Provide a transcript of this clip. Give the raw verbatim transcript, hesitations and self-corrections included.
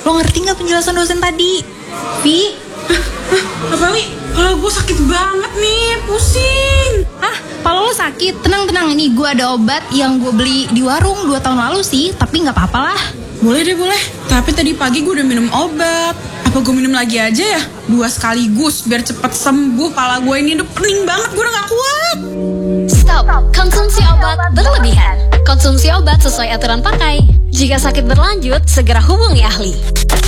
Lo ngerti gak penjelasan dosen tadi? Vi? Apa Mi? Kepala gue sakit banget nih, pusing. Hah? Kepala lo sakit? Tenang-tenang, ini gue ada obat yang gue beli di warung dua tahun lalu sih. Tapi gak apa-apa lah. Boleh deh, boleh. Tapi tadi pagi gue udah minum obat. Apa gue minum lagi aja ya? Dua sekaligus biar cepet sembuh. Kepala gue ini udah pening banget, gue udah gak kuat. Stop, konsumsi obat berlebihan. Konsumsi obat sesuai aturan pakai. Jika sakit berlanjut, segera hubungi ahli.